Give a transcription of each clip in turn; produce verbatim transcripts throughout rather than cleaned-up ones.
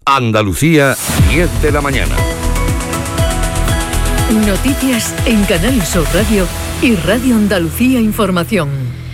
Andalucía, diez de la mañana. Noticias en Canal Sur Radio y Radio Andalucía Información.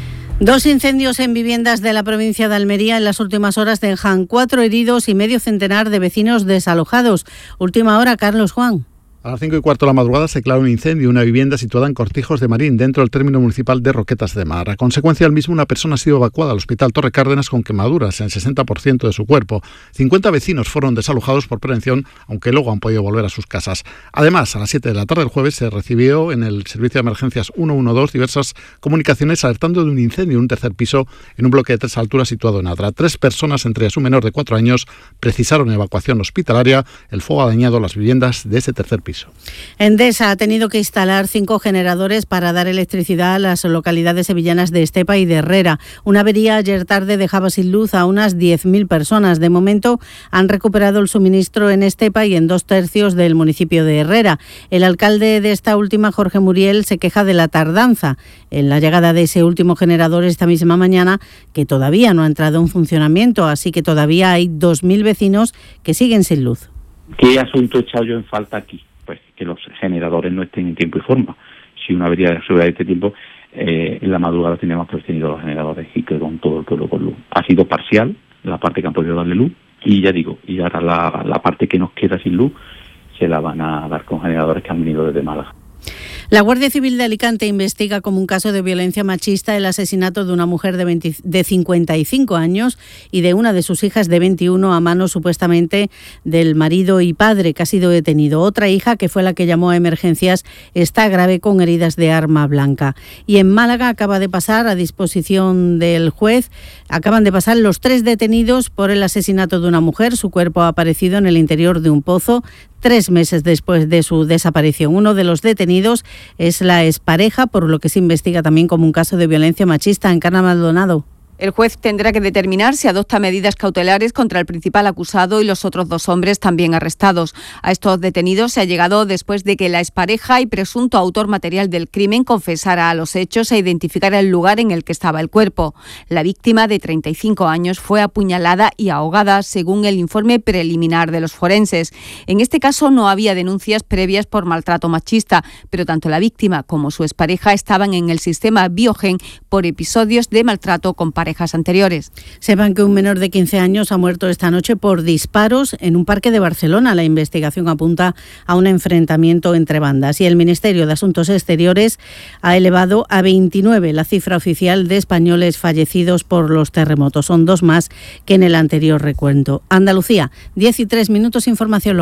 Dos incendios en viviendas de la provincia de Almería en las últimas horas dejan cuatro heridos y medio centenar de vecinos desalojados. Última hora, Carlos Juan. A las cinco y cuarto de la madrugada se declaró un incendio en una vivienda situada en Cortijos de Marín, dentro del término municipal de Roquetas de Mar. A consecuencia del mismo, una persona ha sido evacuada al Hospital Torre Cárdenas con quemaduras en el sesenta por ciento de su cuerpo. cincuenta vecinos fueron desalojados por prevención, aunque luego han podido volver a sus casas. Además, a las siete de la tarde del jueves se recibió en el Servicio de Emergencias ciento doce diversas comunicaciones alertando de un incendio en un tercer piso en un bloque de tres alturas situado en Adra. Tres personas, entre ellas un menor de cuatro años, precisaron evacuación hospitalaria. El fuego ha dañado las viviendas de ese tercer piso. Endesa ha tenido que instalar cinco generadores para dar electricidad a las localidades sevillanas de Estepa y de Herrera. Una avería ayer tarde dejaba sin luz a unas diez mil personas. De momento han recuperado el suministro en Estepa y en dos tercios del municipio de Herrera. El alcalde de esta última, Jorge Muriel, se queja de la tardanza en la llegada de ese último generador esta misma mañana, que todavía no ha entrado en funcionamiento, así que todavía hay dos mil vecinos que siguen sin luz. ¿Qué asunto he echado yo en falta aquí? Pues que los generadores no estén en tiempo y forma. Si una avería de seguridad de este tiempo, eh, en la madrugada teníamos que haber tenido los generadores y que con todo el pueblo con luz. Ha sido parcial la parte que han podido darle luz y ya digo, y ahora la, la parte que nos queda sin luz se la van a dar con generadores que han venido desde Málaga. La Guardia Civil de Alicante investiga como un caso de violencia machista el asesinato de una mujer de, veinte, de cincuenta y cinco años y de una de sus hijas de veintiuno a manos supuestamente del marido y padre, que ha sido detenido. Otra hija, que fue la que llamó a emergencias, está grave con heridas de arma blanca. Y en Málaga acaba de pasar a disposición del juez, acaban de pasar los tres detenidos por el asesinato de una mujer. Su cuerpo ha aparecido en el interior de un pozo tres meses después de su desaparición. Uno de los detenidos es la expareja, por lo que se investiga también como un caso de violencia machista. Encarna Maldonado. El juez tendrá que determinar si adopta medidas cautelares contra el principal acusado y los otros dos hombres también arrestados. A estos detenidos se ha llegado después de que la expareja y presunto autor material del crimen confesara a los hechos e identificara el lugar en el que estaba el cuerpo. La víctima, de treinta y cinco años, fue apuñalada y ahogada, según el informe preliminar de los forenses. En este caso no había denuncias previas por maltrato machista, pero tanto la víctima como su expareja estaban en el sistema Biogen por episodios de maltrato con parejas anteriores. Sepan que un menor de quince años ha muerto esta noche por disparos en un parque de Barcelona. La investigación apunta a un enfrentamiento entre bandas y el Ministerio de Asuntos Exteriores ha elevado a veintinueve la cifra oficial de españoles fallecidos por los terremotos. Son dos más que en el anterior recuento. Andalucía, diez y tres minutos, información local.